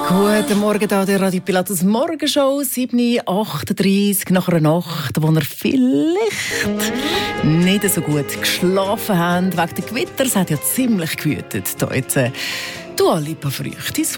Guten Morgen, hier der Radio Pilatus Morgenshow, 7:38 nach einer Nacht, wo ihr vielleicht nicht so gut geschlafen habt. Wegen der Gewitter, es hat ja ziemlich gewütet. Da jetzt Dua Lipa für euch, dein